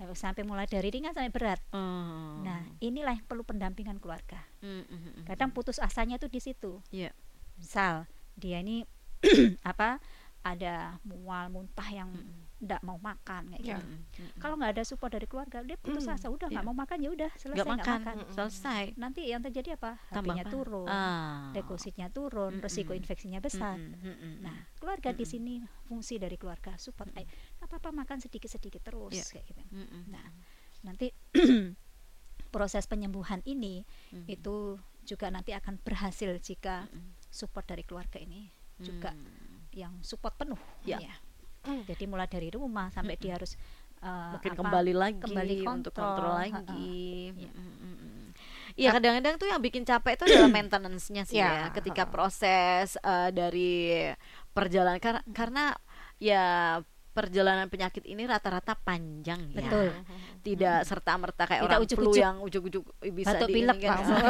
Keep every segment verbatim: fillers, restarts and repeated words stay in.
sampai mulai dari ringan sampai berat. Oh. Nah, inilah yang perlu pendampingan keluarga. Mm, mm, mm, Kadang putus asanya tuh di situ. Iya. Misal dia ini apa ada mual muntah yang nggak mau makan kayak Ya. gitu. Kalau nggak ada support dari keluarga, dia putus Mm, asa, udah nggak iya. mau makan ya udah selesai Nggak nggak makan, makan. Mm, selesai. Nanti yang terjadi apa? Tambah H P-nya apa? turun, Ah. depositnya turun, Mm-mm. resiko infeksinya besar. Mm-mm, mm-mm. Nah, keluarga di Mm-mm. sini fungsi dari keluarga support. Ayo, nggak apa-apa makan sedikit-sedikit terus Iya. kayak gitu. Mm-mm. Nah, nanti proses penyembuhan ini Mm. itu juga nanti akan berhasil jika Mm-mm. support dari keluarga ini juga Mm. yang support penuh. Ya. Ya. Jadi mulai dari rumah sampai Mm-mm. dia harus uh, Mungkin apa, kembali lagi kembali untuk kontrol, kontrol ha-ha. lagi. Iya. Mm, mm, mm. Iya, kadang-kadang tuh yang bikin capek itu adalah maintenance-nya sih Ya, ya, ketika ha-ha. proses eh, dari perjalanan karena karena ya perjalanan penyakit ini rata-rata panjang ya. Betul. Tidak serta-merta kayak Tidak orang flu ujuk-ujuk. yang ujuk-ujuk bisa Batuk di pilek ini kan. langsung.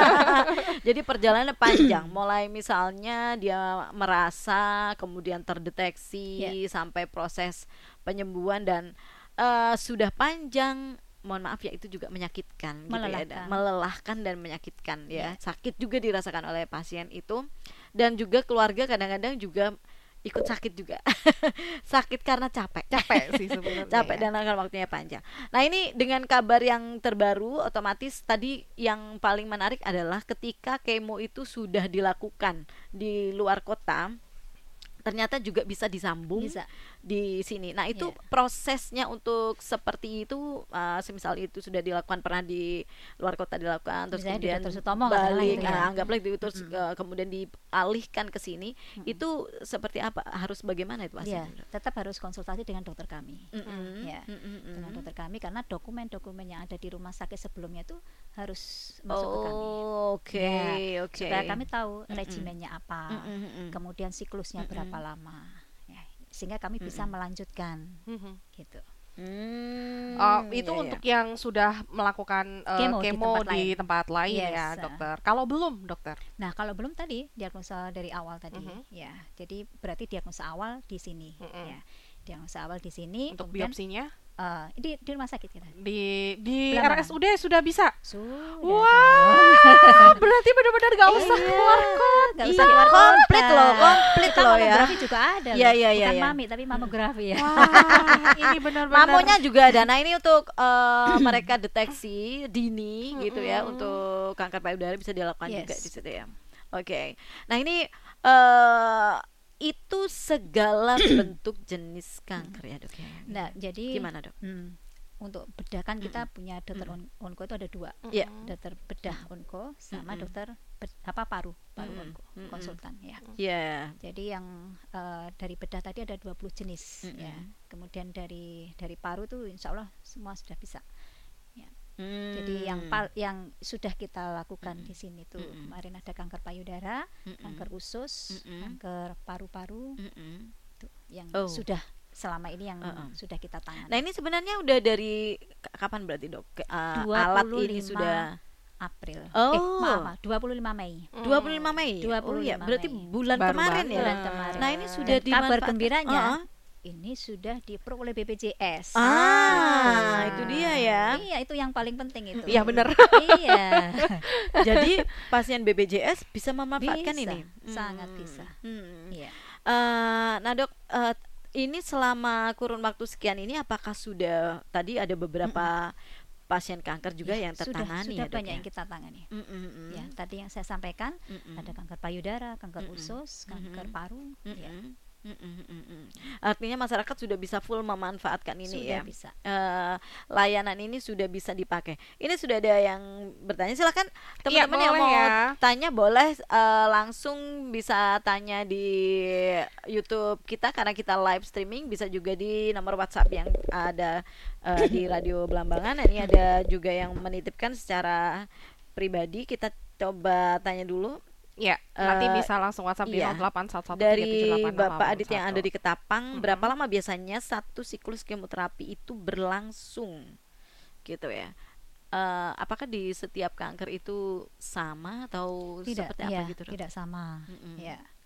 Jadi perjalanan panjang, mulai misalnya dia merasa, kemudian terdeteksi sampai proses penyembuhan dan eh, sudah panjang. Mohon maaf ya, itu juga menyakitkan gitu ya, Melelahkan. dan melelahkan dan menyakitkan ya. Ya. Sakit juga dirasakan oleh pasien itu, dan juga keluarga kadang-kadang juga ikut sakit juga. Sakit karena capek. Capek sih sebenarnya. Capek ya. dan akan waktunya panjang. Nah, ini dengan kabar yang terbaru, otomatis tadi yang paling menarik adalah ketika kemo itu sudah dilakukan di luar kota, ternyata juga bisa disambung Bisa. di sini. Nah, itu Iya. prosesnya untuk seperti itu, uh, semisal itu sudah dilakukan, pernah di luar kota dilakukan, terus Misalnya di kemudian Dokter Sutomo katakanlah balik, gitu ya. ah, anggaplah itu terus uh, kemudian dialihkan ke sini, Mm-mm. itu seperti apa? Harus bagaimana itu Ya, hasilnya? tetap harus konsultasi dengan dokter kami. Mm-mm, Ya, mm-mm, dengan mm-mm. dokter kami karena dokumen-dokumen yang ada di rumah sakit sebelumnya itu harus masuk ke kami. Oh, oke, Ya, oke. supaya kami tahu Mm-mm. regimennya apa, Mm-mm, mm-mm. kemudian siklusnya Mm-mm. berapa lama, ya, sehingga kami bisa Mm-mm. melanjutkan Mhm. gitu. Hmm, Oh, itu iya, untuk iya. yang sudah melakukan eh, Kemo kemo, di tempat di lain. tempat lain Yes, ya, ah. dokter. Kalau belum, dokter. Nah, kalau belum tadi diagnosa dari awal tadi, Mhm. ya, jadi berarti diagnosa awal di sini, Mhm. ya, diagnosa awal di sini. Untuk kemudian, biopsinya eh, di di rumah sakit kita. di di Belambangan. R S U D sudah bisa. Sudah. Wah, berarti benar-benar gak usah Iya, keluar kota. nggak Iya, usah keluar komplit kota. loh, komplit Kita loh ya. mamografi juga ada. Iya, loh. iya, iya, Bukan iya. mami tapi mamografi ya. Wah, ini benar-benar. Mamonya juga ada. Nah, ini untuk eh, mereka deteksi dini gitu ya, Mm-mm. untuk kanker payudara bisa dilakukan juga Yes. di situ ya. Oke. Nah, ini eh itu segala bentuk jenis kanker ya, Dok ya. Nah, jadi Gimana, Dok? hmm, untuk bedah kan kita punya dokter on- onko itu ada dua. Iya. Dokter bedah onko sama Mm-mm. dokter bed- apa paru, paru Mm-mm. onko, Mm-mm. konsultan ya. Iya. Jadi yang eh, dari bedah tadi ada dua puluh jenis Mm-mm. ya. Kemudian dari dari paru tuh insya Allah semua sudah bisa. Jadi yang Hmm. pal yang sudah kita lakukan di sini tuh Mm-mm. kemarin ada kanker payudara, Mm-mm. kanker usus, Mm-mm. kanker paru-paru Mm-mm. tuh yang Oh. sudah selama ini yang Uh-uh. sudah kita tangani. Nah, ini sebenarnya udah dari k- kapan berarti, Dok? Ke- uh, alat ini dua puluh lima sudah April. Oh. Eh, maaf, maaf, dua puluh lima Mei. dua puluh lima Mei. dua Oh puluh iya, lima berarti Mei. bulan Baru kemarin banget. ya. Bulan kemarin. Nah, ini sudah Dan kabar dimanfaatkan. gembiranya Uh-uh. ini sudah di-approve oleh B P J S. Ah, Gitu. itu dia ya. Iya, itu yang paling penting itu. Iya, benar. Iya. Jadi pasien B P J S bisa memanfaatkan Bisa, ini. sangat Hmm. bisa. Hmm. Iya. Eh, nah, Dok, eh, ini selama kurun waktu sekian ini apakah sudah tadi ada beberapa pasien kanker juga Ya, yang sudah, tertangani sudah ya, Dok, banyak ya? yang kita tangani. Mm, mm, mm. Ya, tadi yang saya sampaikan Mm, mm. ada kanker payudara, kanker Mm-mm. usus, kanker Mm-mm. paru, Mm, ya, mm. Mm, mm, mm, mm. Artinya masyarakat sudah bisa full memanfaatkan ini ya. sudah bisa. Eh, layanan ini sudah bisa dipakai. Ini sudah ada yang bertanya, silakan Iya, teman-teman yang boleh mau ya. tanya boleh eh, langsung bisa tanya di YouTube kita karena kita live streaming, bisa juga di nomor WhatsApp yang ada eh, di Radio Belambangan. Nah, ini ada juga yang menitipkan secara pribadi, kita coba tanya dulu. Ya, nanti Eh, bisa langsung WhatsApp di iya. nol delapan satu satu tiga tujuh Dari delapan enam Bapak delapan Adit yang satu. ada di Ketapang, Mm-mm. berapa lama biasanya satu siklus kemoterapi itu berlangsung, gitu ya? Eh, apakah di setiap kanker itu sama atau Tidak, seperti ya, apa gitu, Dok? tidak sama. Mm-mm. Ya,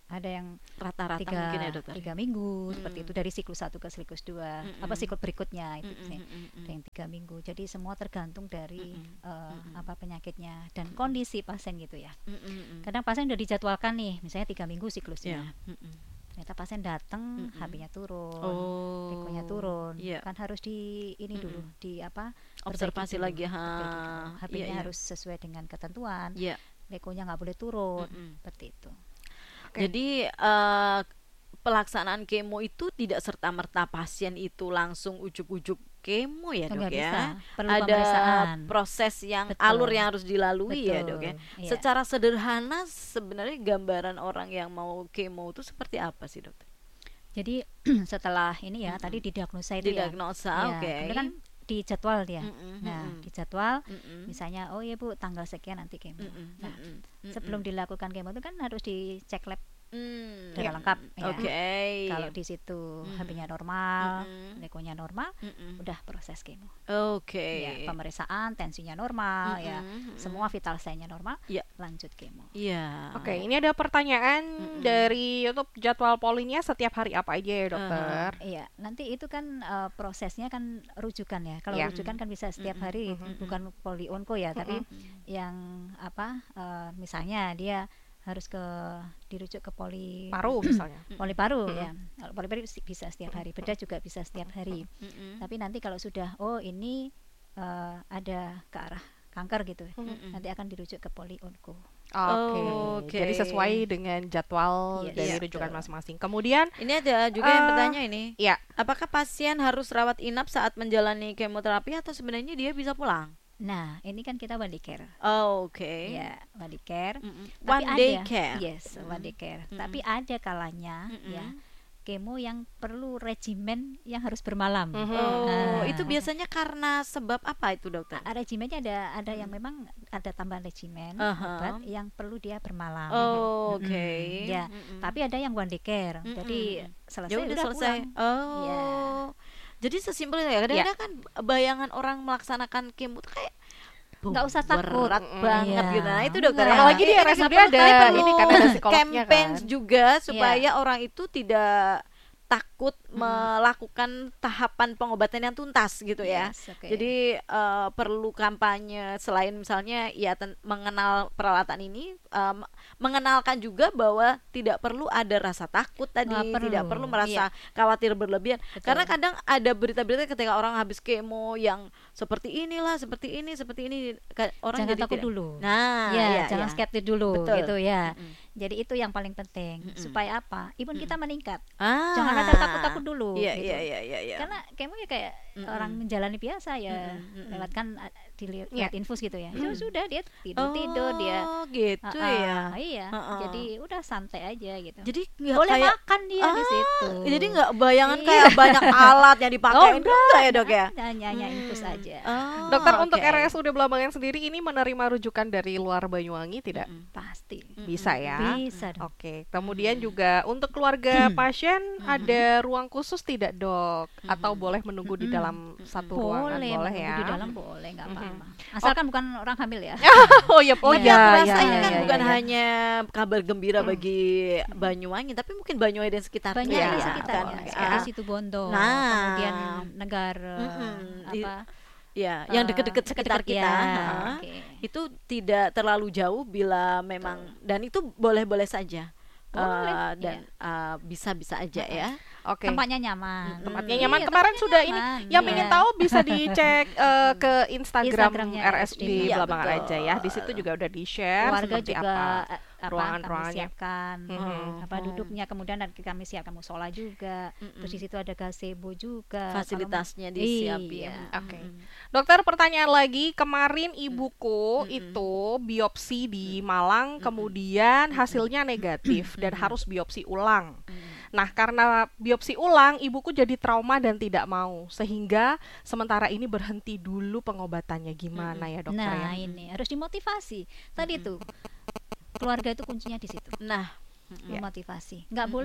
ada yang Rata-rata tiga, mungkin ya dokter. tiga minggu seperti Mm. itu dari siklus satu ke siklus dua, Mm-mm. apa siklus berikutnya itu Mm-mm, sih. mm-mm, Ada yang tiga minggu. Jadi semua tergantung dari Mm-mm, eh, mm-mm. apa penyakitnya dan kondisi pasien gitu ya. Mm-mm, mm-mm. Kadang pasien udah dijadwalkan nih, misalnya tiga minggu siklusnya. Iya. Mm-mm. Ternyata pasien datang, Mm-mm. H B-nya turun, Oh. ekonya turun, Iya. kan harus di ini Mm-mm. dulu di apa Observasi perbaiki lagi, dulu, ha. perbaiki dulu. H B-nya Iya, iya. harus sesuai dengan ketentuan, Iya. ekonya nggak boleh turun, Mm-mm. seperti itu. Oke. Jadi eh, pelaksanaan kemo itu tidak serta-merta pasien itu langsung ujuk-ujuk kemo ya dok Nggak bisa, ya. perlu Ada pemeriksaan. proses yang Betul. alur yang harus dilalui ya Betul, dok ya. iya. Secara sederhana sebenarnya gambaran orang yang mau kemo itu seperti apa sih dokter? Jadi setelah ini ya Mm-mm. tadi didiagnosa itu ya. Didiagnosa, Ya, oke. kemudian kan dijadwal dia. Mm-mm, Nah, mm-mm. dijadwal Mm-mm. misalnya oh ya Bu tanggal sekian nanti kemo. Mm-mm, Nah, mm-mm, mm-mm. sebelum dilakukan kemo itu kan harus dicek lab Hmm, secara lengkap ya. Oke. Kalau di situ Mhm. H B-nya normal, Mhm. ekonya normal, Mm-mm. udah proses kemo. Oke. Ya, pemeriksaan tensinya normal ya. Mm-mm, mm-mm. Semua vital sign-nya normal, Iya. lanjut kemo. Iya. Oke, ini ada pertanyaan Mm-mm. dari YouTube, jadwal polinya setiap hari apa aja ya dokter? Iya, nanti itu kan eh, prosesnya kan rujukan ya. Kalau Iya. rujukan kan bisa setiap Mhm, hari, mhm, bukan poli onko ya, tapi yang apa eh, misalnya dia harus ke dirujuk ke poli Paru misalnya. poli paru Mhm. ya. Kalau poli paru si- bisa setiap hari, bedah juga bisa setiap hari. Mm-mm. Tapi nanti kalau sudah oh ini eh, ada ke arah kanker gitu, Mm-mm. nanti akan dirujuk ke poli onko. Oke. Oke. Jadi sesuai dengan jadwal Yes, dari iya, rujukan betul. masing-masing. Kemudian Ini ada juga yang Eh, bertanya ini. ya, Apakah pasien harus rawat inap saat menjalani kemoterapi atau sebenarnya dia bisa pulang? Nah, ini kan kita body care. Oh, oke. Ya, body care. Mm-mm. Tapi One day ada- care. Yes, Mm-mm. one day care. Mm-mm. Tapi ada kalanya Mm-mm. ya kemo yang perlu regimen yang harus bermalam. Mhm. Oh, Nah, itu biasanya karena sebab apa itu dokter? a- regimennya ada ada yang memang ada tambahan regimen Aha. obat yang perlu dia bermalam. Oh, Mm-mm. oke. Ya, Mm-mm. tapi ada yang one day care. Mm-mm. Jadi selesai Ya udah udah selesai. pulang. Oh. Iya. Jadi sesimpel itu ya. Kadang-kadang kan bayangan orang melaksanakan kemo tuh kayak Nggak usah takut. berat Mm-mm. banget Iya. gitu. Nah, itu dokter ya. Apalagi di Ini R S U D perlu- ada perlu ini kan ada psikolognya campaign kan. juga supaya orang itu tidak takut melakukan tahapan pengobatan yang tuntas gitu ya. Yes, oke. Jadi eh, perlu kampanye selain misalnya ya ten- mengenal peralatan ini, em, mengenalkan juga bahwa tidak perlu ada rasa takut tadi, Nggak perlu. tidak perlu merasa khawatir berlebihan. Betul. Karena kadang ada berita-berita ketika orang habis kemo yang seperti inilah, seperti ini, seperti ini, ka- orang jangan jadi takut tidak- dulu. Nah, ya, iya, jangan iya. skeptis dulu Betul. gitu ya. Mm-mm. Jadi itu yang paling penting Mm-mm. supaya apa? Imun kita meningkat. Ah. Jangan ada takut-takut dulu. Iya, gitu. iya, iya, iya, iya. Karena kemo ya kayak Mm-mm. orang menjalani biasa ya, Mm-mm, mm-mm. lewat kan a- dili- Iya. lewat infus gitu ya. Mm. Ya sudah dia tidur tidur dia. Oh, gitu Ah, ya. ah, iya. Ah, ah. Jadi udah santai aja gitu. Jadi nggak boleh kayak makan dia di Ah, situ. jadi nggak bayangan Iya. kayak banyak alat yang dipakai Oh, enggak ya dok ya? hanya hanya infus Hmm. aja. Oh, Dokter, untuk oke. R S U D Belambangan sendiri ini menerima rujukan dari luar Banyuwangi tidak? Mm-mm. Pasti. Bisa ya. Bisa dong. Oke, kemudian juga untuk keluarga pasien ada ruang khusus tidak dok? Atau boleh menunggu di dalam satu ruangan? Boleh, Boleh menunggu ya. di dalam boleh nggak Mhm. apa-apa. Asalkan bukan orang hamil ya. Oh ya, oh Tapi ya, aku ya, rasa ini ya, kan ya, bukan ya. hanya kabar gembira bagi Banyuwangi, tapi mungkin Banyuwangi dan sekitarnya Banyak Iya, di ya, sekitarnya, kan? seperti Ah, situ Bondo, Nah. kemudian negara Mm-mm. Di- apa ya, yang eh, deket-deket sekitar deket-deket kita, ya, ha, oke. itu tidak terlalu jauh bila memang dan itu boleh-boleh saja. Boleh, Eh, dan eh, bisa-bisa aja ya. Oke. Tempatnya nyaman. Tempatnya Mm. nyaman. Iya, Kemarin tempatnya sudah ini. nyaman, Yang iya. ingin tahu bisa dicek eh, ke Instagram Instagramnya R S U D Iya, Belambangan betul. aja ya. Di situ juga udah di share Warga seperti juga apa. eh, apa ruangan-ruangannya. kami siapkan Mhm. apa duduknya, kemudian nanti kami siapkan musola juga. Mm-mm. Terus di situ ada gazebo juga. Fasilitasnya Kalau- disiapin. Iya. Oke. Mm-mm. Dokter, pertanyaan lagi. Kemarin ibuku Mm-mm. itu biopsi di Malang, kemudian hasilnya negatif dan harus biopsi ulang. Nah, karena biopsi ulang, ibuku jadi trauma dan tidak mau, sehingga sementara ini berhenti dulu pengobatannya. Gimana ya dokter Nah, ya? ini harus dimotivasi. Tadi tuh keluarga itu kuncinya di situ. Nah, Ya. Memotivasi. Nggak Mm-mm. boleh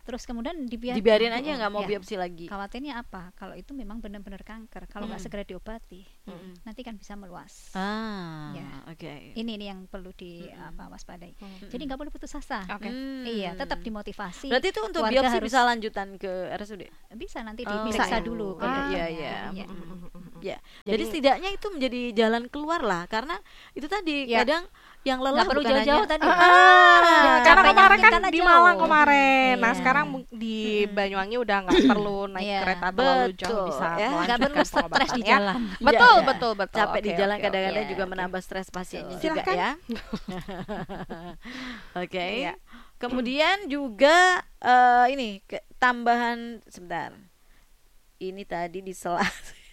terus kemudian dibiarkan. Dibiarin aja nggak mau Ya. biopsi lagi. Khawatirnya apa? Kalau itu memang benar-benar kanker, kalau nggak Mm. segera diobati, Mm-mm. nanti kan bisa meluas. Ah, Ya. oke. Ini nih yang perlu di Mm-mm. apa waspadai. Mm. Jadi nggak boleh putus asa. Oke. Hmm. Iya, tetap dimotivasi. Berarti itu untuk Keluarga biopsi harus- bisa lanjutan ke R S U D. Bisa nanti Oh. diperiksa Bisa ya? dulu ke Ah, dokternya. iya, iya. Iya. Ya, jadi, setidaknya itu menjadi jalan keluar lah, karena itu tadi Ya. kadang yang lelah Nggak perlu bukan jauh-jauh hanya- tadi. Ah, Jangan karena capeknya kemarin mungkin kan karena di jauh. Malang kemarin. Nah, Iya. sekarang mu- di Mm-mm. Banyuwangi udah nggak perlu naik Iya. kereta terlalu Betul, jauh, bisa ya. Nggak melanjutkan perlu stres pengobatan di ya. jalan. Betul, Iya. betul, betul. Capek di Oke, jalan oke, kadang-kadang oke. juga Iya, menambah stres pasiennya Betul. juga Silahkan. ya. Oke. Iya. Kemudian juga eh, ini ke- tambahan sebentar. Ini tadi di sela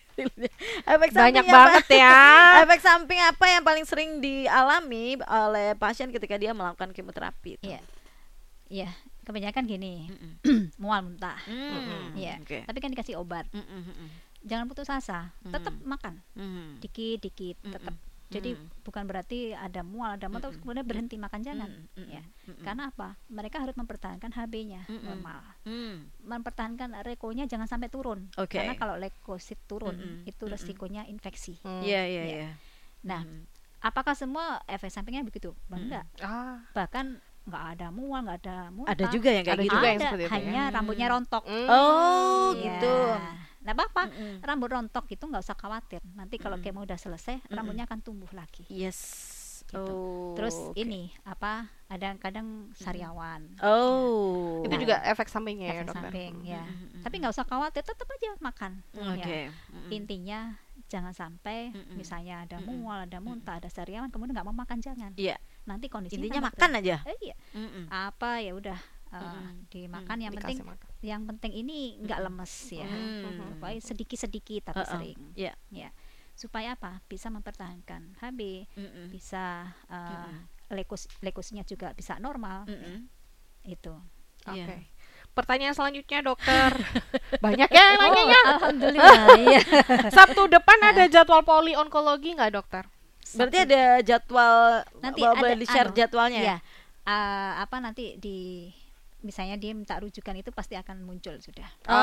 efek Banyak samping apa? banget ya. Efek samping apa yang paling sering dialami oleh pasien ketika dia melakukan kemoterapi? itu? Iya. Iya, kebanyakan gini, Mm-mm. mual muntah. Mm, Iya. oke. Tapi kan dikasih obat. Mm, mm, mm, Jangan putus asa, tetap Mm. makan. mm. Dikit-dikit Mm-mm. tetap. Jadi Mm. bukan berarti ada mual, ada mual terus Mm-mm. kemudian berhenti makan, jangan. Mm, mm, Ya. mm, mm. Karena apa? Mereka harus mempertahankan H B-nya Mm-mm. normal. Mm. Mempertahankan rekonya jangan sampai turun. Oke. Karena kalau leukosit turun, Mm-mm. itu Mm-mm. resikonya infeksi. Hmm. Iya, iya, Iya. iya. Nah, Mm. apakah semua efek sampingnya begitu? Mm-mm. Enggak. Ah. Bahkan nggak ada mual, nggak ada muntah. Ada juga yang kayak Ada gitu. juga yang Ada, seperti itu ya. hanya rambutnya Hmm. rontok. Hmm. Oh, Iya. gitu. Nggak apa-apa. Mm-mm. Rambut rontok itu nggak usah khawatir. Nanti kalau Mm-mm. kemo udah selesai, Mm-mm. rambutnya akan tumbuh lagi. Yes. Gitu. Oh, Terus oke. ini apa? Ada kadang sariawan. Oh. Itu juga efek sampingnya ya, Efek dokter. samping ya. Mm-mm. Tapi nggak usah khawatir, tetap aja makan. Oke. Ya. Mm-mm. Intinya jangan sampai Mm-mm. misalnya ada Mm-mm. mual, ada muntah, ada sariawan, kemudian nggak mau makan, jangan. Iya. Nanti kondisinya Intinya tambah makan berat. aja. Eh, iya. Mm-mm. Apa ya udah uh, Mm-mm. dimakan, yang Dikasih penting makan. yang penting ini nggak lemes ya. Mm. Pokoknya sedikit-sedikit tapi Uh-uh. sering. Iya. Ya. Supaya apa? Bisa mempertahankan H B, Mm-mm. bisa uh, Mm-mm. leukos leukosnya juga bisa normal. Mm-mm. Itu. Oke. Iya. Pertanyaan selanjutnya, dokter. Banyak ya yang nanyanya. Oh, alhamdulillah. Iya. Sabtu depan ada jadwal poli onkologi nggak, dokter? Berarti ada jadwal Nanti boleh ada, di-share anu, jadwalnya. Iya. Uh, apa nanti di misalnya dia minta rujukan itu pasti akan muncul sudah.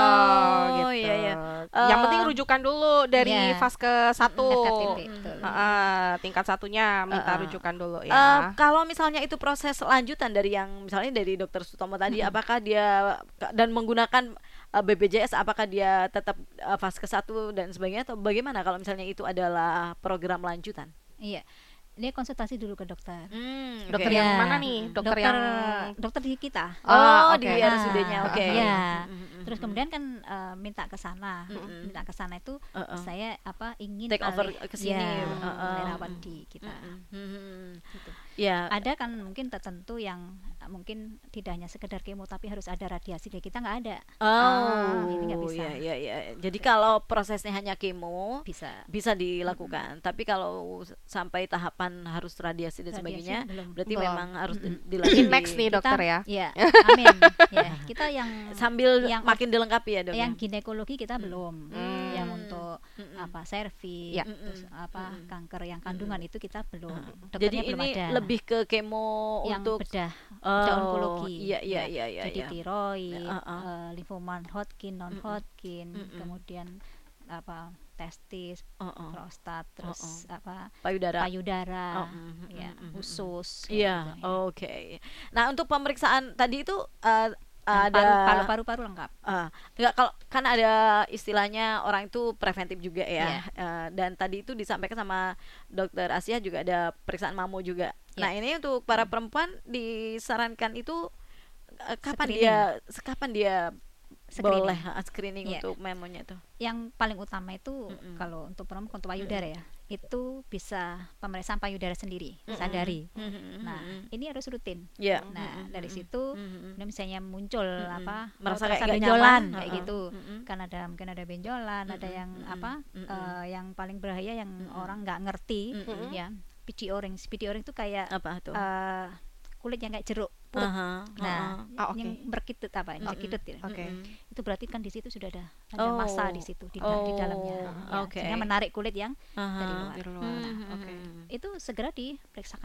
Oh, iya, iya. Yang Eh, penting rujukan dulu dari Iya. fase ke satu. F K T P, Mm. betul. Heeh, tingkat satunya minta Uh-uh. rujukan dulu Eh, ya. kalau misalnya itu proses lanjutan dari yang misalnya dari dokter Sutomo tadi, Mm-mm. apakah dia dan menggunakan eh, B P J S, apakah dia tetap eh, fase ke satu dan sebagainya, atau bagaimana kalau misalnya itu adalah program lanjutan? Iya. Dia konsultasi dulu ke dokter. Hmm, Dokter oke. yang Ya. mana nih? Dokter, Dokter yang dokter di kita. Oh, Ah, di oke. R S U D-nya, Ah, oke. iya. Mm-mm. Terus kemudian kan eh, minta ke sana. Mm-mm. Minta ke sana itu Uh-uh. saya apa ingin Take over alih- ke sini. ya, Uh-uh. mulai rawat di kita. Mm-mm. Gitu. Ya. Ada kan mungkin tertentu yang eh, mungkin tidak hanya sekedar kemo tapi harus ada radiasi, dari kita nggak ada. Oh, ini nggak bisa. ya, ya, ya. Jadi kalau prosesnya hanya kemo Bisa. bisa dilakukan, tapi kalau s- sampai tahapan harus radiasi dan Radiasi sebagainya, belum. berarti Belum. memang harus di- Mm-mm. dilatih Ini next di- nih, dokter ya. Iya, amin. Ya, kita yang sambil yang makin dilengkapi ya, Dok. yang ya? ginekologi kita belum. Hmm. Yang untuk Mm-mm. apa serviks, Ya. terus apa Mm-mm. kanker yang kandungan itu kita belum. Mm-mm. Dokternya Jadi belum ini ada. lebih ke kemo yang untuk bedah, Oh, bedah onkologi. Iya, iya, Ya, iya, iya. Jadi iya. tiroid, Ya, uh-uh. eh, limfoma Hodgkin, non Hodgkin, Mm-mm. kemudian apa testis, Uh-uh. prostat, terus apa Payudara. payudara, Oh, mm, ya mm, mm, mm. usus. kayak Iya, gitu, ya. oke. Nah, untuk pemeriksaan tadi itu eh, Dan ada paru, paru, paru, paru lengkap. Ah, enggak, kalau kan ada istilahnya orang itu preventif juga ya. Iya. Eh, dan tadi itu disampaikan sama dokter Asia juga ada periksaan mamo juga. Iya. Nah, ini untuk para perempuan disarankan itu eh, kapan Screening. dia kapan dia Screening. boleh ah, screening Iya. untuk memonya itu. Yang paling utama itu Mm-mm. kalau untuk perempuan untuk payudara ya, itu bisa pemeriksaan payudara sendiri, Mm-mm. sadari. Mm-mm. Nah, ini harus rutin. ya. Nah, Mm-mm. dari situ Mm-mm. kemudian misalnya muncul Mm-mm. apa Merasa oh, kayak terasa nggak benjolan nyaman, kayak uh-uh. gitu. Mm-mm. Kan ada mungkin ada benjolan, ada Mm-mm. yang Mm-mm. apa Mm-mm. eh, yang paling bahaya yang Mm-mm. orang nggak ngerti Mm-mm. ya. P C O ring. P C O ring itu kayak Apa tuh? eh, kulit yang kayak jeruk purut. Aha, Nah, Ah, oke. yang berkitut apa? Yang berkitut ya. Oke. Mm-mm. Itu berarti kan di situ sudah ada ada Oh. massa di situ di, da- di dalamnya. Oh, Ya, oke. sehingga menarik kulit yang Aha. dari luar. Dari luar. Hmm, Oke. hmm. Itu segera diperiksakan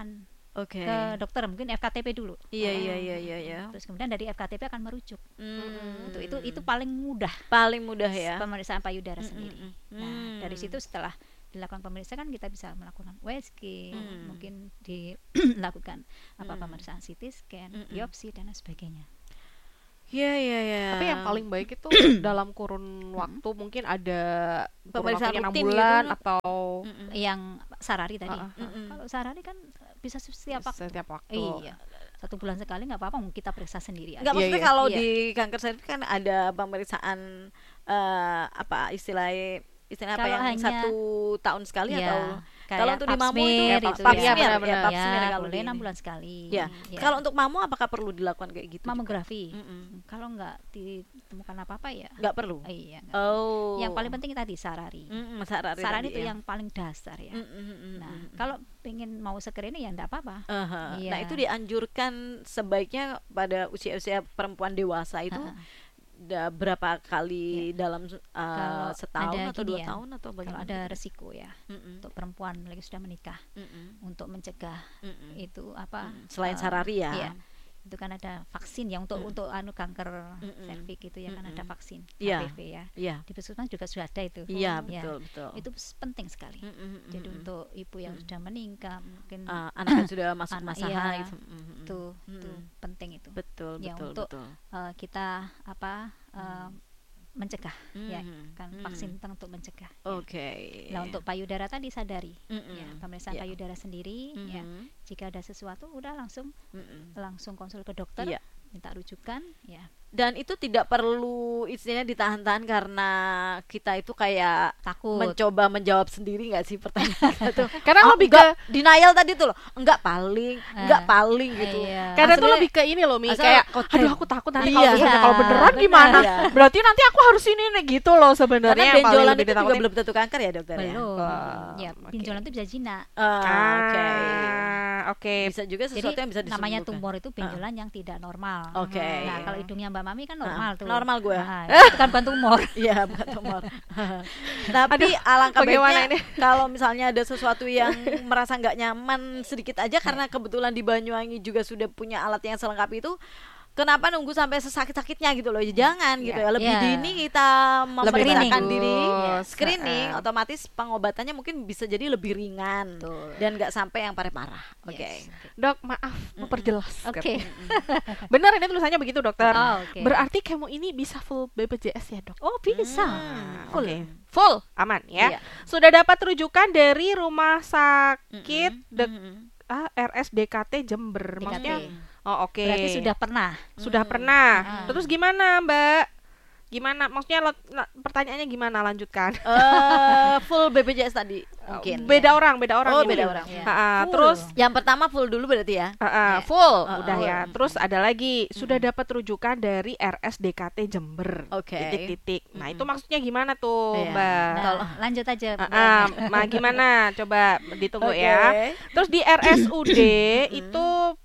Oke. ke dokter, mungkin F K T P dulu. Iya iya iya iya iya. Terus kemudian dari F K T P akan merujuk. Hmm. Itu itu itu paling mudah paling mudah ya. pemeriksaan payudara Mm, sendiri. mm, mm. Nah, Hmm. dari situ setelah dilakukan pemeriksaan kita bisa melakukan U S G, Hmm. mungkin dilakukan apa Hmm. pemeriksaan C T scan, Mm, mm. biopsi dan lain sebagainya. Iya iya iya. Tapi yang paling baik itu dalam kurun waktu mungkin ada kurun Pemeriksaan waktunya enam rutin bulan gitu. atau Mm-mm. Yang sarari tadi. Ah, ah, ah. Mm-mm. Kalau sarari kan bisa setiap waktu. setiap waktu. Iya. Satu bulan sekali nggak apa-apa, kita periksa sendiri aja. Enggak, Iya, maksudnya iya. kalau Iya. di kanker serviks kan ada pemeriksaan eh, apa istilahnya istilah apa Kalau yang hanya- satu tahun sekali Iya, atau kayak kalau untuk di pap mamu itu smear ya, itu pap ya. smear, Iya, ya, benar-benar. pap Ya, smear kalau boleh di enam ini. bulan sekali. Ya. Ya. Kalau untuk mamu apakah perlu dilakukan kayak gitu? juga? mamografi, Mm-mm. kalau nggak ditemukan apa-apa ya. Nggak perlu. Iya. nggak. Oh. Yang paling penting tadi sarari. Mm-mm, sarari Sarari tadi itu ya. yang paling dasar ya. Mm-mm, mm-mm, Nah, mm-mm. kalau pengen mau screening ya enggak apa-apa. Aha. Iya. Nah itu dianjurkan sebaiknya pada usia-usia perempuan dewasa itu Ha-ha. da- berapa kali dalam uh, Kalau setahun ada atau gini dua ya, tahun atau Kalau bagaimana? ada resiko ya Mm-mm, untuk perempuan lagi sudah menikah, mm-mm, untuk mencegah mm-mm. itu apa? Mm. Selain eh, sarari ya. Iya. Itu kan ada vaksin ya untuk Mm. untuk anu kanker Mm-mm. serviks itu ya kan ada Mm-mm. vaksin Iya. H P V ya. Iya. Di puskesmas juga sudah ada itu. Iya, Ya. betul betul. Itu s- penting sekali. Mm-mm, Jadi mm-mm. untuk ibu yang Mm. sudah menikah mungkin Ah, anak yang sudah masuk Anak, masa iya. haid. Mm-mm. itu itu Mm. penting itu. Betul Ya, betul untuk betul. Eh, kita apa eh, mencegah ya Mm. kan Mm. vaksin tentang untuk mencegah. ya. Oke. Nah, untuk payudara tadi sadari Mm-mm. ya, pemeriksaan Ya. payudara sendiri ya. Mhm. Jika ada sesuatu udah langsung Mm-mm. langsung konsul ke dokter, Iya. minta rujukan ya. Dan itu tidak perlu istilahnya ditahan-tahan karena kita itu kayak Takut. mencoba menjawab sendiri nggak sih pertanyaan itu? Karena Oh, lebih ke enggak, denial tadi tuh loh, enggak paling, enggak Eh, paling gitu. Iya. kadang tuh Aslinya- lebih ke ini loh Mi, asal kayak kotek. aduh aku takut nanti Iya. kalau misalnya Iya, kalau beneran benar. gimana? Iya. Berarti nanti aku harus ini nih gitu loh sebenarnya Karena yang paling benjolan lebih itu juga ditakutin. belum tentu kanker ya dokter ya. Belum. Wah, Ya, oke. pinjolan itu bisa jinak. Ah, Oke. Ah, oke. Bisa juga Jadi sesuatu yang bisa namanya disembuhkan. tumor itu benjolan yang tidak normal. Oke. Nah, kalau hidungnya Mbak Mami kan normal Ah, tuh. normal gue. Nah, itu kan bukan tumor. Iya, bukan tumor. Tapi alangkah bagaimana baiknya kalau misalnya ada sesuatu yang merasa nggak nyaman sedikit aja karena kebetulan di Banyuwangi juga sudah punya alat yang selengkap itu. Kenapa nunggu sampai sesakit-sakitnya gitu loh? Ya, jangan gitu ya. Lebih Iya. dini kita Lebih memeriksakan bagus. diri, Iya. screening, Heeh. otomatis pengobatannya mungkin bisa jadi lebih ringan Betul. dan nggak sampai yang parah-parah. Oke. Yes. Dok, maaf memperjelas. Oke. Benar ini tulisannya begitu dokter. Oh, oke. Berarti kemo ini bisa full B P J S ya dok? Oh, bisa. Hmm, Full. oke. Full aman ya. Iya. Sudah dapat rujukan dari rumah sakit Mm-mm, dek mm-mm. ah, R S D K T Jember. D K T. Maksudnya oh oke. Berarti sudah pernah. Sudah Hmm. pernah. Ah. Terus gimana, Mbak? Gimana? Maksudnya lo- la- pertanyaannya gimana? Lanjutkan. Eh, full B P J S tadi mungkin. Beda orang, beda orang. Oh, ini. beda orang. Ya. Ah, ah. Full. Terus Yang pertama full dulu berarti ya. ah, ah, Ya. full Ah, udah full. ya. Terus ada lagi sudah dapat rujukan dari R S D K T Jember. Oke. Titik-titik. Nah, Mm-mm. itu maksudnya gimana tuh, Iya. Mbak? Nah, Kalau- lanjut aja. Ah, Bu. ah, Ma, gimana? Coba ditunggu Oke. ya. Terus di R S U D itu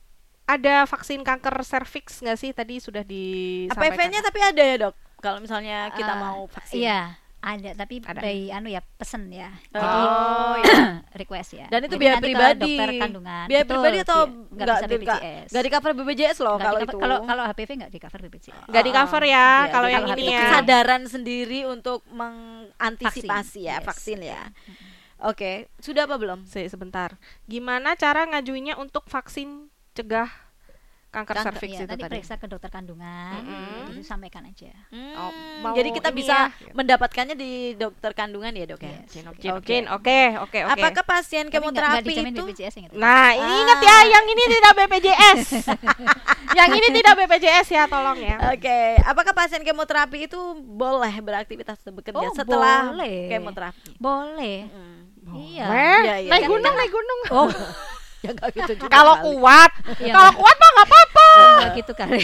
ada vaksin kanker serviks nggak sih? Tadi sudah H P disampaikan. V-nya tapi ada ya, Dok. Kalau misalnya kita Ah, mau vaksin. Iya, ada tapi Ada. by anu ya pesen ya. Oh, Jadi iya. request ya. Dan itu Jadi biaya nanti ke pribadi. dokter kandungan. Biaya Betul, pribadi atau bi- nggak bisa di- B P J S. nggak di cover B P J S loh Nggak kalau di itu. cover- kalau kalau H P V nggak di cover B P J S. Nggak di cover ya, Iya, kalau jadi yang kalau ini itu ya. kesadaran sendiri untuk mengantisipasi Vaksin, ya yes. vaksin ya. Oke, sudah apa belum? Se- sebentar. Gimana cara ngajuinnya untuk vaksin cegah kanker Kanker, serviks Iya, itu tadi tadi? periksa ke dokter kandungan. Mm-mm. Itu sampaikan aja. Oh, Hmm, mau jadi kita ini bisa ya. mendapatkannya di dokter kandungan ya, Dok ya. Yes. Jin, Oke. jin, Oke. jin. Oke, oke, oke. Apakah pasien Tapi nggak- nggak kemoterapi dijamin itu B P J S ingat. Nah, ini Ah. ingat ya, yang ini tidak B P J S. Yang ini tidak B P J S ya, tolong ya. Oke, apakah pasien kemoterapi itu boleh beraktivitas atau bekerja Oh, setelah boleh. kemoterapi? Boleh. Mm. Iya. Weh, Iya, iya, naik iya, gunung, iya. naik gunung. Oh, Ya nggak gitu juga. Kalau kali. kuat, Iya, kalau nggak- kuat mah nggak apa-apa. nggak gitu kali.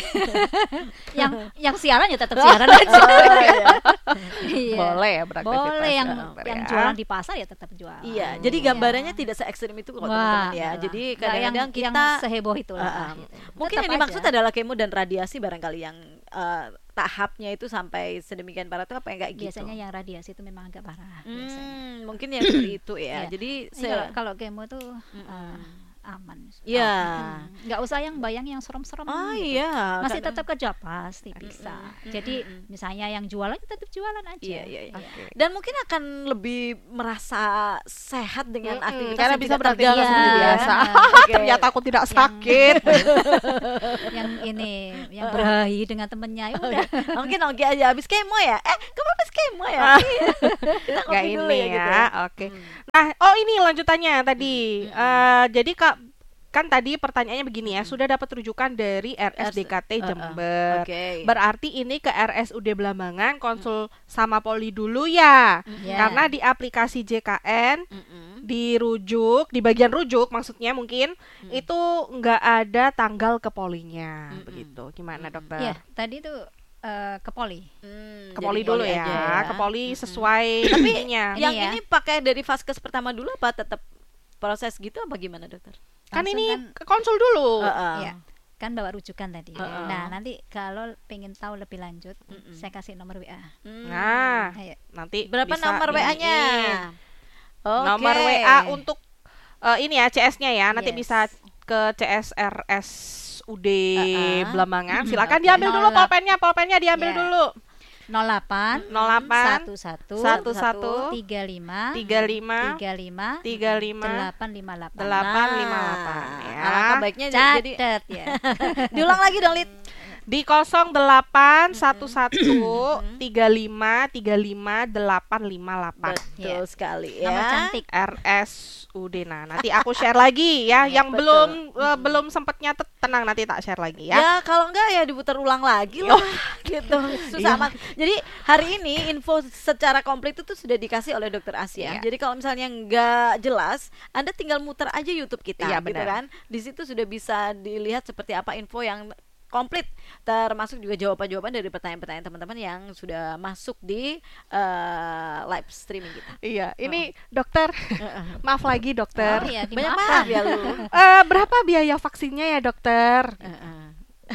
yang yang siaran ya tetap siaran aja. Oh, iya. Iya. Boleh ya beraktivitas. Boleh yang ya, dokter yang ya. jualan di pasar ya tetap jual. Iya, jadi gambarannya tidak se ekstrim itu kok Wah, teman-teman ya. enggak Jadi lah. Nggak kadang-kadang yang, kita yang seheboh itulah. Ah, ah. gitu. mungkin Tetap yang dimaksud aja. adalah kemo dan radiasi barangkali yang eh, tahapnya itu sampai sedemikian parah itu apa yang kayak gitu. Biasanya yang radiasi itu memang agak parah. biasanya. Hmm, mungkin yang seperti itu ya. Iya. Jadi Ini se- kalau, kalau kemo tuh Mm-mm. eh, aman. Iya. Hmm, nggak usah yang bayang yang serem-serem Oh gitu. iya. Masih kadang- tetap kerja pasti bisa. mm, Jadi mm, mm. misalnya yang jualan tetap jualan aja. Iya, iya, iya. Oke. Dan mungkin akan lebih merasa sehat dengan Mm-mm, aktivitas karena yang bisa tidak beraktivitas terganggu seperti ya. biasa. Oke. Ternyata aku tidak Yang- sakit. yang ini yang berahi dengan temennya ya udah. Mungkin oke aja habis kemo ya. Eh, kamu habis kemo ya? Kita Nggak kopi dulu ini ya, gitu ya. Oke. Nah, oh ini lanjutannya tadi. Eh, jadi Kak, kan tadi pertanyaannya begini ya, sudah dapat rujukan dari R S D K T Uh, uh, Jember. Oke. Berarti ini ke R S U D Blambangan konsul sama poli dulu ya. Ya. Karena di aplikasi J K N Mm-mm. dirujuk, di bagian rujuk maksudnya mungkin itu nggak ada tanggal ke polinya. Mm-mm. Begitu. Gimana, Dokter? Iya, tadi tuh eh, ke poli. Hmm, Ke jadi poli dulu poli ya. aja ya. Ke poli sesuai ininya. Yang Ini ya. ini pakai dari vaskes pertama dulu apa tetap proses gitu apa gimana, Dokter? Kan Langsung ini kan- ke konsul dulu. Heeh. Iya, kan bawa rujukan tadi. Heeh. Nah, nanti kalau pengen tahu lebih lanjut, Mm-mm. saya kasih nomor W A. Hmm. Nah, Ayo. nanti Berapa bisa nomor W A-nya? iniin. Oke. Nomor W A untuk eh, ini ya C S-nya ya. Nanti Yes. bisa ke C S R S U D Uh-uh. Blambangan. Silakan Oke. diambil dulu Nol- pulpennya, pulpennya diambil Ya. dulu. nol delapan nol delapan satu satu satu satu tiga lima tiga lima tiga lima tiga lima delapan lima delapan. delapan lima delapan ya. Alangkah baiknya j- jadi Catat ya. diulang lagi dong, Lid. Di nol delapan satu satu tiga lima tiga lima delapan lima delapan. Betul Ya. sekali Nomor ya. cantik. R S U D. Nah, nanti aku share lagi ya. Yang betul. belum eh, belum sempat nyatet, tenang nanti tak share lagi Ya, ya. kalau enggak ya diputar ulang lagi lah gitu. Susah Iya. amat. Jadi hari ini info secara komplit itu sudah dikasih oleh Dokter Asia. Iya. Jadi kalau misalnya enggak jelas, Anda tinggal muter aja YouTube kita Iya, gitu benar. kan. Di situ sudah bisa dilihat seperti apa info yang komplit, termasuk juga jawaban-jawaban dari pertanyaan-pertanyaan teman-teman yang sudah masuk di eh, live streaming kita. Iya, ini dokter. Maaf lagi dokter. Oh iya, Banyak dimaafkan. maaf ya lu. Eh, berapa biaya vaksinnya ya dokter? Heeh.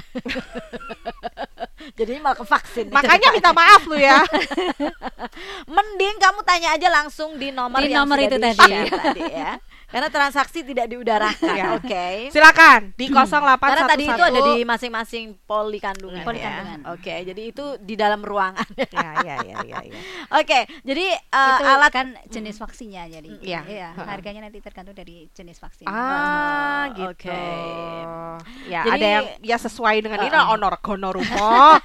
Jadinya malah ke vaksin. Makanya minta maaf lu ya. Mending kamu tanya aja langsung di nomor Di yang nomor sudah itu di-share tadi. tadi ya. Karena transaksi tidak diudarakan, Ya. oke. Silakan di nol delapan Karena satu tadi itu satu. ada di masing-masing poli kandungan Poli ya. kandungan. Oke, jadi itu di dalam ruangan. Ya, ya, ya, ya, ya. Oke, jadi uh, Itu alat kan jenis vaksinnya jadi. Iya. Iya, harganya nanti tergantung dari jenis vaksin. Ah, Oh, gitu. oke. Ya, Jadi- ada yang ya sesuai dengan ini Uh-uh. lah, honor honor rumah.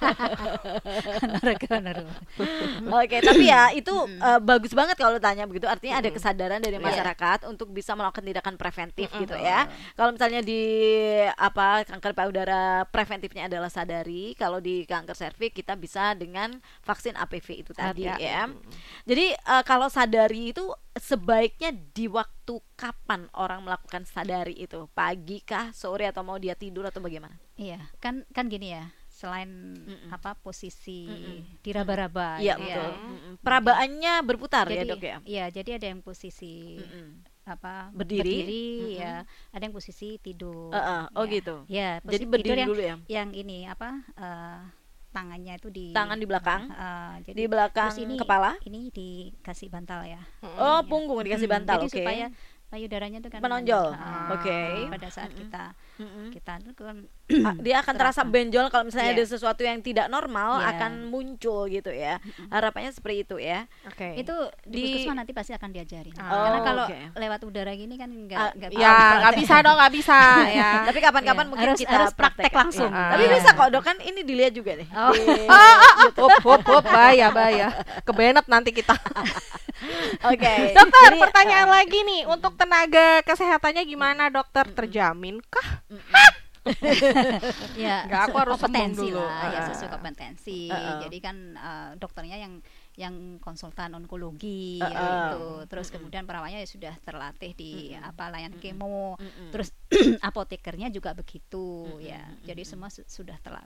Oke, tapi ya itu uh, bagus banget kalau tanya begitu. Artinya ada kesadaran dari Iya. masyarakat untuk bisa melakukan tindakan preventif Mm-mm. gitu ya. Kalau misalnya di apa kanker payudara preventifnya adalah sadari, kalau di kanker serviks kita bisa dengan vaksin A P V itu tadi Ada. ya. Jadi uh, kalau sadari itu sebaiknya di waktu kapan orang melakukan sadari itu? Pagi kah, sore atau mau dia tidur atau bagaimana? Iya, kan kan gini ya. Selain Mm-mm. apa posisi Mm-mm. diraba-raba Iya gitu betul. ya. Mm-mm. Perabaannya berputar ya Jadi dok ya. iya, jadi ada yang posisi Mm-mm. apa Berdiri. berdiri, ya, ada yang posisi tidur. Uh-uh. Oh Ya. gitu. Ya, Jadi posisi berdiri tidur yang dulu ya. yang ini apa eh, tangannya itu di Tangan di belakang, eh, jadi di belakang terus ini kepala. ini dikasih bantal ya. Oh, Ya. punggung dikasih Mm, bantal, jadi oke. supaya payudaranya itu kan Menonjol. ah, Oke. pada saat Mm-mm. kita Mm-mm. kita itu kan Ah, dia akan terasa terasa. benjol kalau misalnya Iya. ada sesuatu yang tidak normal Iya. akan muncul gitu ya. Harapannya seperti itu ya. Oke. itu di Di- puskesmas nanti pasti akan diajarin. Ah. Karena Oh, kalau oke. lewat udara gini kan enggak Ah, enggak Ya, nggak bisa dong, nggak bisa ya. Tapi kapan-kapan Iya. mungkin Harus- kita harus praktek langsung. Iya. Ah. Tapi Iya. bisa kok dok, kan ini dilihat juga nih. Oh. Di- Hop, hop, hop, bahaya, bahaya. Kebenet nanti kita. Oke. Dokter, Jadi, pertanyaan lagi nih. Untuk tenaga kesehatannya gimana dokter? Terjaminkah? ya Nggak, aku sesuai harus sombong kompetensi dulu. lah, ya Ah. sesuai kompetensi. Ah. Jadi kan eh, dokternya yang yang konsultan onkologi Ah, ya ah. itu. Terus kemudian perawatnya ya sudah terlatih di apa layan kemo. Mm-mm. Terus apotekernya juga begitu ya. Jadi semua su- sudah terlatih.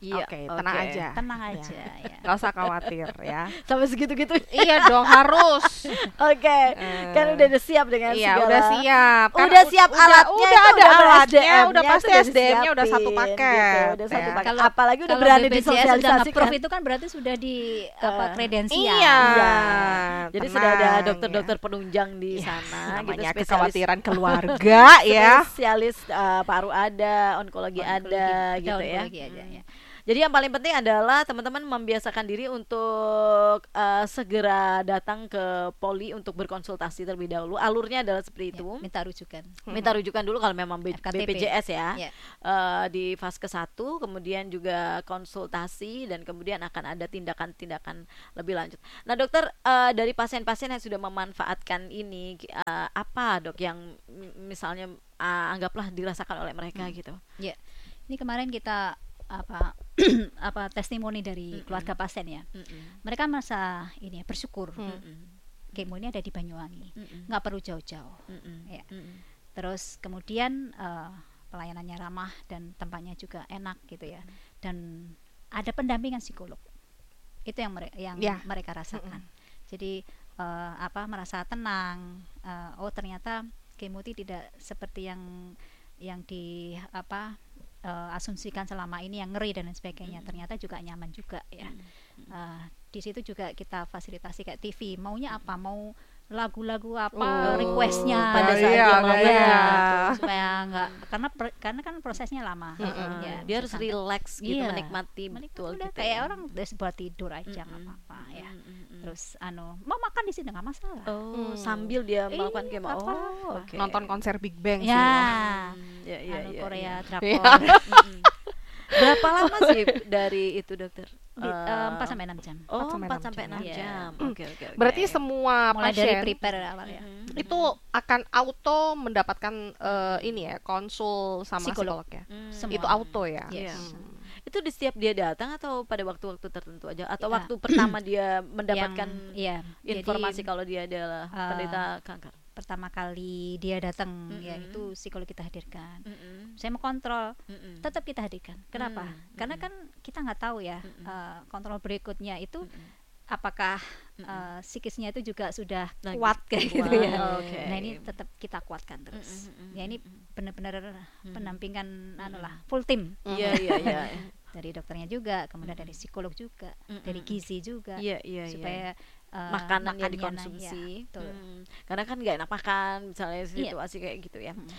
Iya, Oke, tenang oke. aja. Tenang Ya. aja ya. Nggak usah khawatir ya. Sampai segitu-gitu. Iya dong, harus. Oke, Eh. kan udah siap dengan Iya, segala. udah siap. Kan Udah u- siap udah, alatnya, udah itu ada udah alatnya, S D M-nya udah pasti tuh S D M-nya udah satu disiapin, paket. gitu, udah satu ya. paket. Kalau- Apalagi udah Kalau berani B P J S sudah disosialisasikan. nge-approve itu kan berarti sudah di apa Eh, kredensial. Iya. Iya. Jadi sudah ada tenang, dokter-dokter ya. penunjang di Iya, sana, namanya gitu, spesialis kekhawatiran keluarga ya. spesialis uh, paru ada, onkologi, Onkologi, ada, udah gitu ya. onkologi aja, Hmm. ya. Jadi yang paling penting adalah teman-teman membiasakan diri untuk uh, segera datang ke poli untuk berkonsultasi terlebih dahulu. Alurnya adalah seperti Ya, itu. minta rujukan. Minta rujukan dulu kalau memang B- F K T P. B P J S ya. Ya. Eh, di fase ke satu, kemudian juga konsultasi, dan kemudian akan ada tindakan-tindakan lebih lanjut. Nah dokter, eh, dari pasien-pasien yang sudah memanfaatkan ini, eh, apa dok yang m- misalnya eh, anggaplah dirasakan oleh mereka gitu? Ya. Ini kemarin kita apa apa testimoni dari Mm-mm. keluarga pasien ya. Mm-mm. Mereka merasa ini ya, bersyukur. Hmm. Mm-mm. Kemo ini ada di Banyuwangi. Mm-mm. Nggak perlu jauh-jauh. Mm-mm. Ya. Mm-mm. Terus kemudian eh, pelayanannya ramah dan tempatnya juga enak gitu ya. Dan ada pendampingan psikolog. Itu yang mereka yang Ya. mereka rasakan. Jadi eh, apa merasa tenang. eh, oh ternyata kemoti tidak seperti yang yang di apa eh, asumsikan selama ini yang ngeri dan lain sebagainya. Ternyata juga nyaman juga ya. Eh, di situ juga kita fasilitasi kayak T V. Maunya apa? Mau lagu-lagu apa Oh, requestnya pada saat iya, dia mau iya. ya. gitu, supaya nggak karena per- karena kan prosesnya lama. Heeh. Ya, Dia harus sampai- relax gitu, Iya. menikmati Menikmati betul udah gitu kayak ya. orang udah buat tidur aja nggak Mm-mm. apa-apa ya. Mm-mm. Terus anu mau makan di sini nggak masalah. Oh, Hmm. sambil dia Iya, melakukan kemo. nggak Oh, apa-apa. oke. Nonton konser Big Bang sih. Ya, Hmm, ya, ya, anu ya, Korea ya. drakor Iya. Mm-mm. Berapa lama sih dari itu dokter? di, eh, empat sampai enam jam. Oh, empat sampai empat enam sampai jam, enam ya. jam. Hmm. Oke, oke, oke. Berarti semua Mulai dari pasien prepare awal ya. Mm-mm. itu akan auto mendapatkan eh, ini ya, konsul sama Psikolog. psikolog ya. Hmm. Semua. Itu auto ya. Iya. Hmm. Itu di setiap dia datang atau pada waktu-waktu tertentu aja atau Ya. waktu pertama dia mendapatkan Yang, iya, informasi jadi, kalau dia adalah eh, penderita kanker? pertama kali dia datang ya Mm-mm. itu psikolog kita hadirkan. Mm-mm. Saya mau kontrol, Mm-mm. tetap kita hadirkan. Kenapa? Mm, Karena mm. kan kita nggak tahu ya Mm-mm. eh, kontrol berikutnya itu Mm-mm. apakah Mm-mm. eh, psikisnya itu juga sudah Lagi kuat kayak gitu kuat, ya. oke. Nah ini tetap kita kuatkan terus. Mm-mm, Ya ini mm-mm. benar-benar Mm-mm. pendampingan anu Mm-mm. lah full tim Iya, iya, iya. dari dokternya juga, kemudian Mm-mm. dari psikolog juga, Mm-mm. dari gizi juga Iya, iya, iya. supaya eh, Makanannya makannya, dikonsumsi. ya, betul. Hmm. Karena kan nggak enak makan, misalnya Iya. situasi kayak gitu ya. Mm.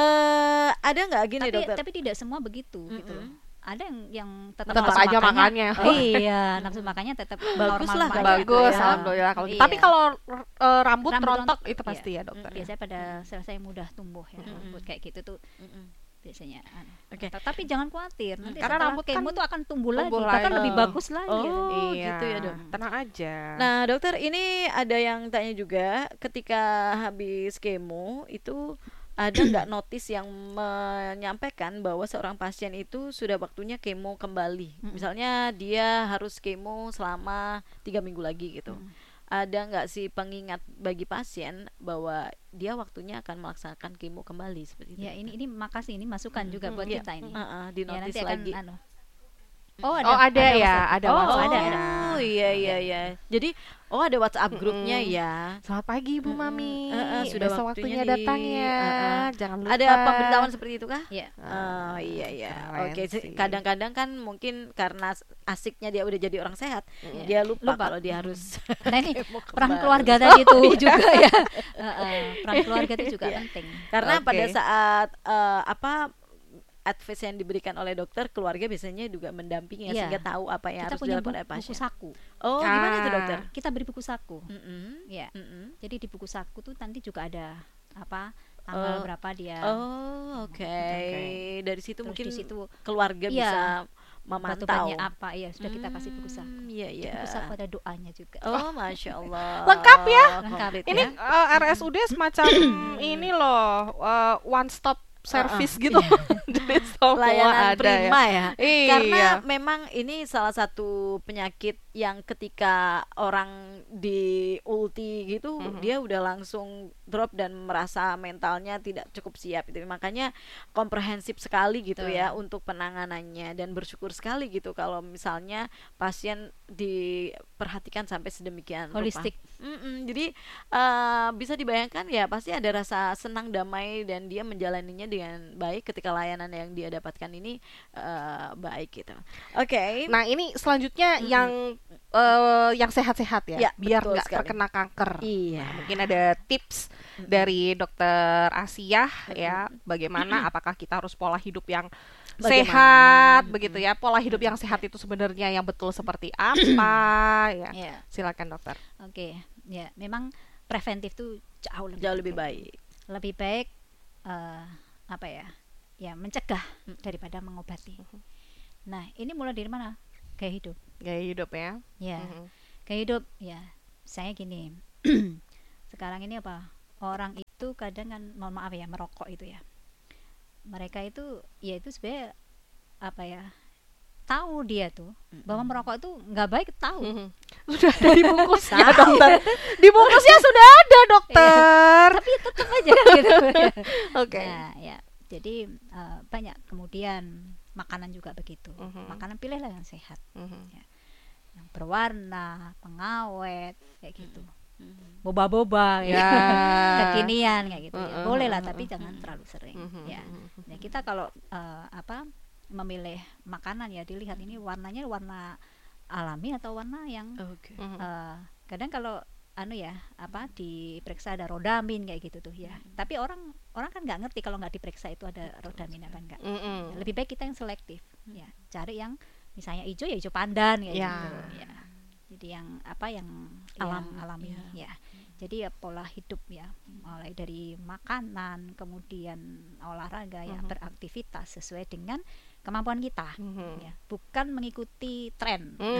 Eh, ada nggak gini Tapi dokter? tapi tidak semua begitu gitu loh. Mm-mm. Ada yang yang tetap Tetap nafsu aja makannya. Oh iya, nafsu makannya tetap Bagus normal lah, normal kalau aja. Bagus, ya. alhamdulillah kalau gitu. Iya. Tapi kalau eh, rambut, Rambut rontok rontok, itu iya. pasti ya dokter. ya? Biasanya pada sel-sel yang mudah tumbuh ya, Mm-mm. rambut kayak gitu tuh Mm-mm. biasanya. anu. Oke. Tapi jangan khawatir, nanti Karena setelah rambut kemo kan tuh akan tumbuh, lagi, tumbuh bahkan lagi. lebih bagus lagi. Oh, gitu. Iya, gitu ya, Dok. tenang aja. Nah dokter, ini ada yang tanya juga, ketika habis kemo itu ada nggak notis yang menyampaikan bahwa seorang pasien itu sudah waktunya kemo kembali? Mm-mm. Misalnya dia harus kemo selama tiga minggu lagi gitu. Mm. Ada nggak sih pengingat bagi pasien bahwa dia waktunya akan melaksanakan kemo kembali seperti itu? Ya ini ini makasih, ini masukan juga buat Iya. kita ini. Heeh, di Ya notis nanti akan lagi. anu. Oh ada, Oh, ada ya, WhatsApp. ada oh, WhatsApp. ada, Oh, ada. iya iya iya. Jadi oh ada WhatsApp grupnya Mm-mm. ya. Selamat pagi Bu Mm-mm. Mami. Eh, eh, sudah Besok waktunya waktunya, di- datang ya. eh, eh. Jangan lupa. Ada pemberitahuan seperti itu kah? Ya. Oh iya iya. keren Oke, sih. se- kadang-kadang kan mungkin karena as- asiknya dia udah jadi orang sehat, Iya. dia lupa, Lupa. kalau dia harus Nah ini kemo peran kembali. keluarga tadi itu juga ya. Heeh, peran keluarga itu juga Iya. penting. Karena Oke. pada saat eh, apa advice yang diberikan oleh dokter, keluarga biasanya juga mendampingi ya, Iya. sehingga tahu apa yang Kita harus punya dilakukan buku, oleh buku pasien. saku. Oh, gimana itu Ah. dokter? Kita beri buku saku. Mm-mm. Ya. Mm-mm. Jadi di buku saku tuh nanti juga ada apa tanggal Oh. berapa dia. Oh, oke. Oke. Dari situ Terus mungkin di situ keluarga Iya. bisa batu memantau. banyak apa ya sudah kita kasih buku saku. Hmm, Iya, Di iya. buku saku ada doanya juga. Oh, masya Allah. Lengkap ya? Lengkap. Komplit Ini ya. eh, R S U D semacam ini loh, eh, one stop service gitu. Jadi semua layanan ada prima ya. ya. Iya. Karena memang ini salah satu penyakit yang ketika orang di ulti gitu Mhm. dia udah langsung drop dan merasa mentalnya tidak cukup siap gitu. Makanya komprehensif sekali gitu Betul. ya untuk penanganannya, dan bersyukur sekali gitu kalau misalnya pasien diperhatikan sampai sedemikian rupa. Holistik. Mm-mm, jadi eh, bisa dibayangkan ya, pasti ada rasa senang, damai, dan dia menjalaninya dengan baik ketika layanan yang dia dapatkan ini eh, baik gitu. Oke. Nah, ini selanjutnya Mm-mm. yang eh, yang sehat-sehat ya, Ya, biar betul nggak sekali. terkena kanker. Iya. Nah, mungkin ada tips dari dokter Asia ya, bagaimana apakah kita harus pola hidup yang Bagaimana? sehat Mm-mm. begitu ya. Pola hidup yang sehat itu sebenarnya yang betul seperti apa ya. Ya, Silakan dokter. oke. Ya, memang preventif tuh jauh lebih Jauh lebih penting. baik. Lebih baik eh, apa ya? Ya, mencegah daripada mengobati. Nah, ini mulai dari mana? Gaya hidup. Gaya hidup ya. Ya, Mhm. gaya hidup. Ya, saya gini. Sekarang ini apa? Orang itu kadang kan, mohon maaf ya, merokok itu ya. Mereka itu, ya itu sebenarnya apa ya? Tahu dia tuh bahwa merokok itu nggak baik, tahu. Mhm. Sudah ada di bungkusnya Tahu. dokter. Di bungkusnya sudah ada dokter. Tapi tetap aja kan gitu. Oke. Nah, ya. Jadi eh, banyak, kemudian makanan juga begitu. Mhm. Makanan pilihlah yang sehat, Mhm. yang berwarna, pengawet kayak gitu. Boba-boba Ya. ya. Kekinian kayak gitu ya. Mm-mm, Boleh lah, mm-mm, tapi jangan terlalu sering. Mhm. Ya. Nah, kita kalau eh, apa memilih makanan ya dilihat ini warnanya warna alami atau warna yang Oke. Mhm. eh, kadang kalau anu ya apa diperiksa ada rodamin kayak gitu tuh ya. Tapi orang orang kan nggak ngerti kalau nggak diperiksa itu ada rodamin apa enggak. Mhm. Lebih baik kita yang selektif ya, cari yang misalnya hijau ya hijau pandan kayak Ya. gitu ya. Jadi yang apa yang Alam, yang alami ya. ya. Jadi ya pola hidup ya, mulai dari makanan, kemudian olahraga ya, Mhm. beraktivitas sesuai dengan kemampuan kita Mhm. ya, bukan mengikuti tren. Hmm,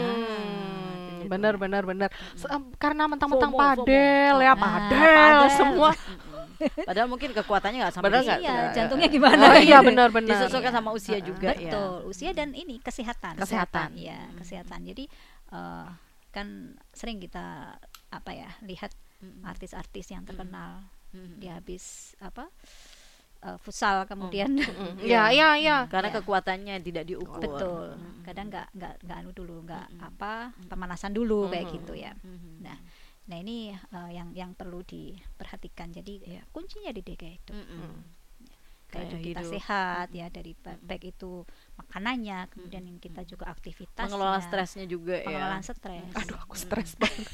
Nah, itu benar dia. benar benar. Se- em, karena mentang-mentang FOMO, padel FOMO. ya, Ah, padel, padel. semua. Padahal mungkin kekuatannya nggak sampai Benar di nggak? situ. Iya, Ya, jantungnya ya. gimana? Oh, iya gitu. benar benar. Disesuaikan Iya. sama usia juga ya. Betul, usia dan ini kesehatan. Kesehatan. Iya, kesehatan. Jadi eh, kan sering kita apa ya lihat Mm-mm. artis-artis yang terkenal Mm-mm. dia habis apa eh, futsal kemudian Mm, Ya, ya, ya. Karena Ya. kekuatannya tidak diukur. betul. Mm-mm. Kadang nggak nggak nggak anu dulu, nggak Mm-mm. apa pemanasan dulu kayak Mhm. gitu ya. Mhm. Nah, nah ini eh, yang yang perlu diperhatikan. Jadi ya, kuncinya di gaya hidup. Mm-mm. Gaya Gaya hidup kita hidup. sehat ya, dari ba- baik itu makanannya, kemudian yang kita juga aktivitasnya, Mengelola stresnya juga ya. pengelolaan stres. Aduh, aku stres banget.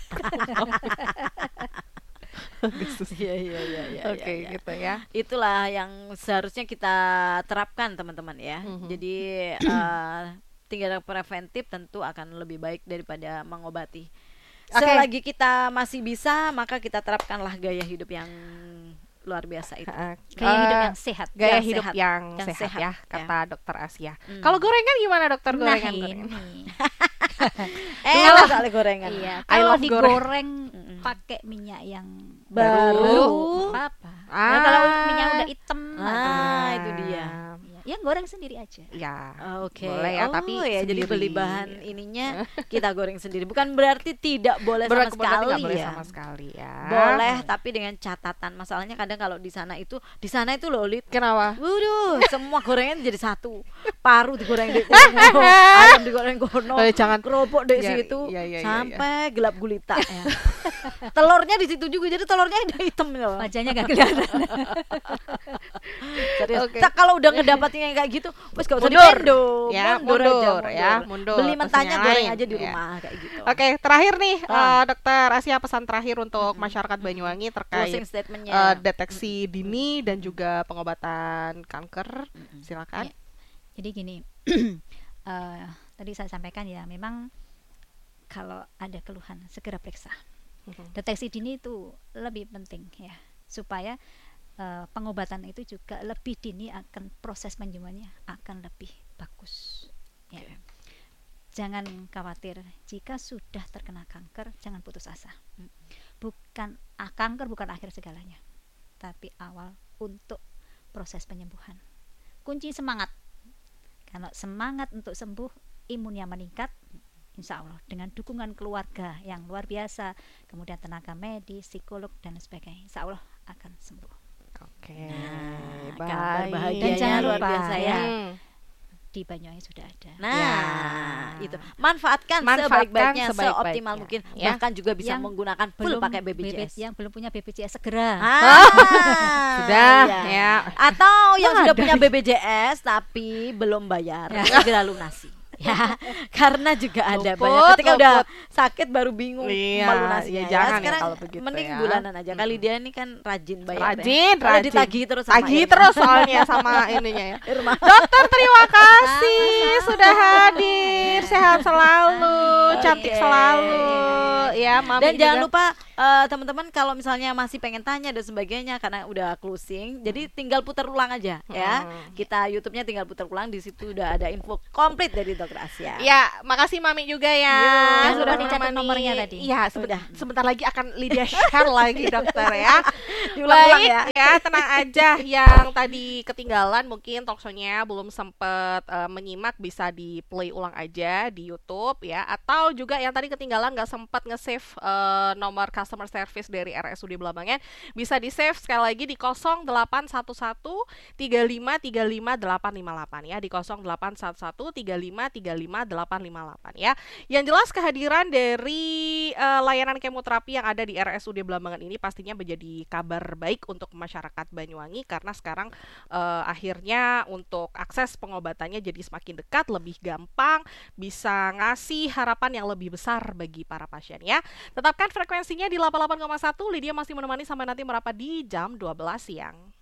Iya iya iya iya. Oke, iya, iya. gitu ya. Itulah yang seharusnya kita terapkan teman-teman ya. Mhm. Jadi eh, tindakan preventif tentu akan lebih baik daripada mengobati. Oke. Selagi kita masih bisa, maka kita terapkanlah gaya hidup yang luar biasa itu. Heeh. Gaya hidup Eh, yang sehat. gaya yang hidup sehat. yang, Yang sehat, sehat, ya, ya. kata dokter Asia. Hmm. Kalau gorengan gimana dokter? Nah Gorengan, ini, gorengan. Eh, Kalau- soal gorengan. iya, I kalau love digoreng Mm-mm. pakai minyak yang Baru. apa? Ah. Nah, kalau minyak udah hitam, Ah, itu dia. ya, yang goreng sendiri aja. Ya, Ah, Oke. boleh ya, oh, tapi ya jadi sendiri. beli bahan ininya kita goreng sendiri. Bukan berarti tidak boleh Berarti sama sekali nggak boleh ya. sama sekali ya. Boleh, tapi dengan catatan. Masalahnya kadang kalau di sana itu, di sana itu loh, Lid. Kenapa? Waduh, semua gorengan jadi satu. Paru digoreng di kono, ayam digoreng kono, Eh, jangan. kerupuk di Ya, situ, iya, iya, iya, sampai gelap gulita ya. Telurnya di situ juga, jadi telurnya udah hitam loh. Wajahnya gak kelihatan. Serius. Oke. Tak, kalau udah ngedapatin yang kayak gitu, wes gak usah Mundur. dipendo, Ya, mundur, aja, mundur, ya, mundur. Beli mentahnya Pesan yang goreng lain, aja di ya. rumah kayak gitu. Oke, terakhir nih, Ah. eh, dokter Asia, pesan terakhir untuk masyarakat Banyuwangi terkait Closing statementnya. eh, deteksi dini dan juga pengobatan kanker. Silakan. Ya. Jadi gini, eh, tadi saya sampaikan ya, memang kalau ada keluhan segera periksa. Mhm. Deteksi dini itu lebih penting ya, supaya eh, pengobatan itu juga lebih dini, akan proses penyembuhannya akan lebih bagus. Ya. Oke. Jangan khawatir jika sudah terkena kanker, jangan putus asa. Bukan ah, kanker bukan akhir segalanya, tapi awal untuk proses penyembuhan. kunci semangat. Kalau semangat untuk sembuh, imunnya meningkat, insya Allah dengan dukungan keluarga yang luar biasa, kemudian tenaga medis, psikolog dan sebagainya, insya Allah akan sembuh. Oke, Nah, baik. kabar Dan bahagianya jangan luar lupa biasa ya. Hmm. Di Banyuwangi sudah ada. Nah, Ya. itu manfaatkan, Manfaatkan sebaik-baiknya, sebaik-baiknya. seoptimal mungkin, Ya. bahkan juga bisa Yang menggunakan full pakai B P J S. yang belum punya B P J S segera. Ah, Sudah, iya. ya. Atau yang Wah, sudah ada. punya B P J S tapi belum bayar, segera lunasi. Ya, karena juga ada Luput, banyak ketika luput. udah sakit baru bingung Iya, melunasinya. ya jangan ya sekarang kalau begitu mending ya. bulanan aja. Kali dia ini kan rajin bayar. Rajin, Kalau rajin. ditagih terus sama Tagih Irma. terus soalnya sama ininya ya. Irma. Dokter terima kasih sudah hadir. Sehat selalu, cantik Oke. selalu. Ya, Mami Dan jangan juga. lupa eh, teman-teman kalau misalnya masih pengen tanya dan sebagainya karena udah closing, jadi tinggal putar ulang aja ya. Hmm. Kita YouTube-nya tinggal putar ulang, di situ udah ada info komplit dari Dokter Asia. Ya, makasih Mami juga ya. Iya, Jangan sudah lupa dicatat menemani. nomornya tadi. Iya, seben- Udah. sebentar lagi akan Lydia share lagi dokter ya. Diulang-ulang Baik, ya. ya, tenang aja yang tadi ketinggalan mungkin talkshow-nya belum sempet eh, menyimak, bisa di play ulang aja di YouTube ya, atau juga yang tadi ketinggalan nggak sempat nge-save eh, nomor customer service dari R S U D Belambangan, bisa di-save sekali lagi di nol delapan satu satu tiga lima tiga lima delapan lima delapan ya, di nol delapan satu satu tiga lima tiga lima delapan lima delapan ya. Yang jelas kehadiran dari eh, layanan kemoterapi yang ada di R S U D Belambangan ini pastinya menjadi kabar baik untuk masyarakat Banyuwangi, karena sekarang eh, akhirnya untuk akses pengobatannya jadi semakin dekat, lebih gampang, bisa ngasih harapan yang lebih besar bagi para pasien ya. Tetapkan frekuensinya di delapan puluh delapan koma satu, Lydia masih menemani sampai nanti merapat di jam dua belas siang.